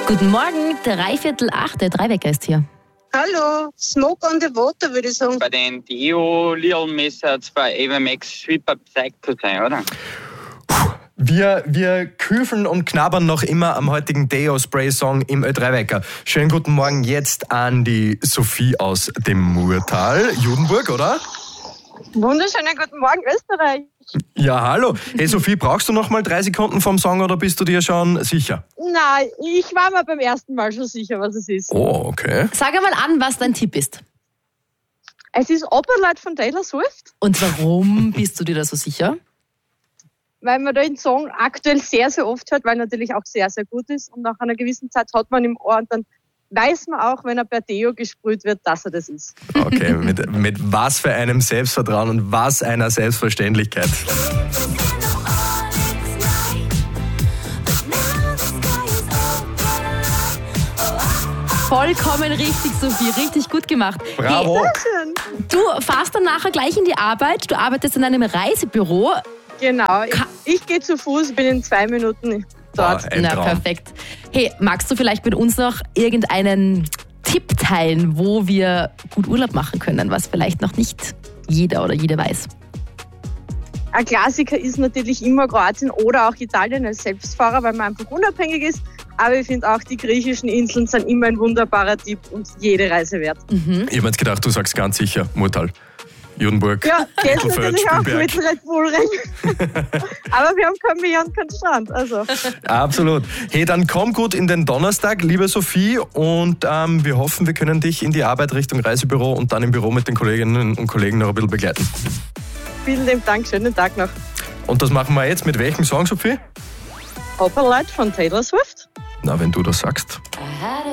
Guten Morgen, 7:45, der Dreiwecker ist hier. Hallo, Smoke on the Water würde ich sagen. Bei den Deo-Lil müsste es bei Ava Max Super Psycho sein, oder? Wir küfeln und knabbern noch immer am heutigen Deo-Spray-Song im Ö3-Wecker. Schönen guten Morgen jetzt an die Sophie aus dem Murtal, Judenburg, oder? Wunderschönen guten Morgen, Österreich. Ja, hallo. Hey Sophie, brauchst du noch mal 3 Sekunden vom Song oder bist du dir schon sicher? Nein, ich war mir beim ersten Mal schon sicher, was es ist. Oh, okay. Sag einmal an, was dein Tipp ist. Es ist Opernlied von Taylor Swift, Und warum bist du dir da so sicher? weil man den Song aktuell sehr, sehr oft hört, weil er natürlich auch sehr, sehr gut ist. Und nach einer gewissen Zeit hat man im Ohr und dann weiß man auch, wenn er per Deo gesprüht wird, dass er das ist. Okay, mit was für einem Selbstvertrauen und was einer Selbstverständlichkeit. Vollkommen richtig, Sophie, richtig gut gemacht. Bravo. Schön. Du fährst dann nachher gleich in die Arbeit, du arbeitest in einem Reisebüro. Genau, ich gehe zu Fuß, bin in 2 Minuten dort. Ein Na, Traum. perfekt. Hey, magst du vielleicht mit uns noch irgendeinen Tipp teilen, wo wir gut Urlaub machen können, was vielleicht noch nicht jeder oder jede weiß? Ein Klassiker ist natürlich immer Kroatien oder auch Italien als Selbstfahrer, weil man einfach unabhängig ist. Aber ich finde auch, die griechischen Inseln sind immer ein wunderbarer Tipp und jede Reise wert. Ich habe mir jetzt gedacht, du sagst ganz sicher Murtal, Judenburg, Ja, der ist Mittelfeld, natürlich auch Spielberg. mit Red Bull Ring. Aber wir haben kein Meer und keinen Strand. Also. Absolut. Hey, dann komm gut in den Donnerstag, liebe Sophie, und wir hoffen, wir können dich in die Arbeit Richtung Reisebüro und dann im Büro mit den Kolleginnen und Kollegen noch ein bisschen begleiten. Vielen lieben Dank, schönen Tag noch. Und das machen wir jetzt mit welchem Song, Sophie? Opernlied von Taylor Swift. Na, wenn du das sagst. I had a